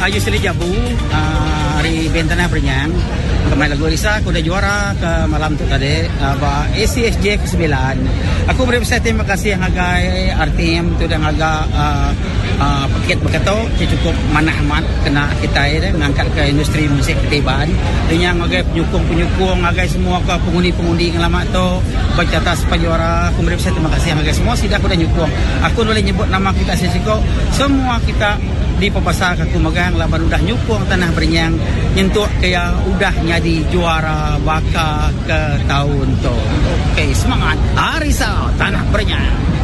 Yusri Jabu, hari Bentana Perenyang. Kemarin lagu Risa, aku dah juara ke malam tu tadi, ACSJ ke-9. Aku berusaha terima kasih yang agai RTM tu dan agak paket berkata cukup manahmat kena kita mengangkat ke industri musik ketiban. Dengan agai penyukung-penyukung, agai semua ke pengundi-pengundi yang lama tu baca atas penjuara. Aku berusaha terima kasih yang agai semua sidak aku dah nyukung. Aku boleh nyebut nama kita sesiko, semua kita di pepasar aku megang laban udah nyukung Tanah Berenyang nyentuh kaya udah jadi juara baka ke tahun tu. Okey, semangat Arisa Tanah Berenyang.